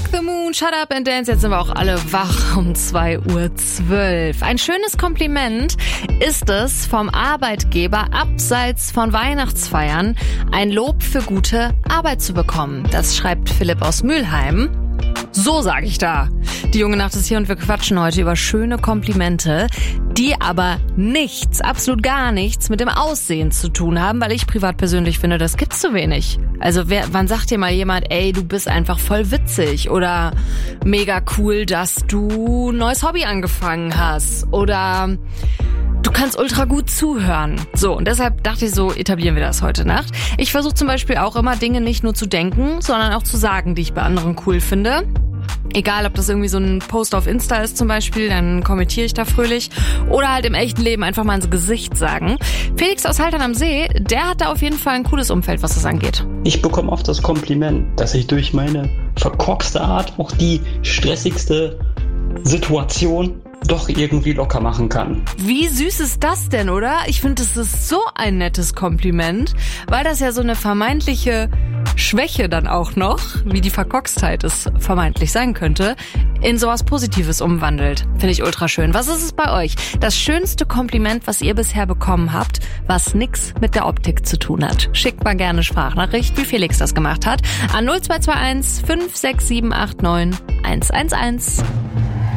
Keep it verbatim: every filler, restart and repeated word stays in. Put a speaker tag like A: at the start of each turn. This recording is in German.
A: Rock the Moon, Shut Up and Dance. Jetzt sind wir auch alle wach um zwei Uhr zwölf. Ein schönes Kompliment ist es vom Arbeitgeber, abseits von Weihnachtsfeiern ein Lob für gute Arbeit zu bekommen. Das schreibt Philipp aus Mülheim. So sag ich da. Die junge Nacht ist hier und wir quatschen heute über schöne Komplimente, die aber nichts, absolut gar nichts mit dem Aussehen zu tun haben, weil ich privat persönlich finde, das gibt's zu wenig. Also wer, wann sagt dir mal jemand, ey, du bist einfach voll witzig oder mega cool, dass du ein neues Hobby angefangen hast oder du kannst ultra gut zuhören. So, und deshalb dachte ich, so etablieren wir das heute Nacht. Ich versuche zum Beispiel auch immer Dinge nicht nur zu denken, sondern auch zu sagen, die ich bei anderen cool finde. Egal, ob das irgendwie so ein Post auf Insta ist zum Beispiel, dann kommentiere ich da fröhlich. Oder halt im echten Leben einfach mal ins Gesicht sagen. Felix aus Haltern am See, der hat da auf jeden Fall ein cooles Umfeld, was das angeht.
B: Ich bekomme oft das Kompliment, dass ich durch meine verkorkste Art auch die stressigste Situation doch irgendwie locker machen kann.
A: Wie süß ist das denn, oder? Ich finde, das ist so ein nettes Kompliment, weil das ja so eine vermeintliche Schwäche dann auch noch, wie die Verkorkstheit es vermeintlich sein könnte, in sowas Positives umwandelt. Finde ich ultra schön. Was ist es bei euch? Das schönste Kompliment, was ihr bisher bekommen habt, was nix mit der Optik zu tun hat. Schickt mal gerne Sprachnachricht, wie Felix das gemacht hat, an null zwei zwei eins fünf sechs sieben acht neun eins eins eins.